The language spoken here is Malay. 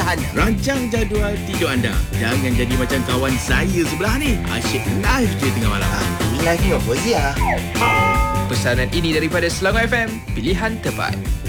bahagiannya. Rancang jadual tidur anda. Jangan jadi macam kawan saya sebelah ni. Asyik live je tengah malam. Ini live ni apa Zia? Pesanan ini daripada Selangor FM, pilihan terbaik.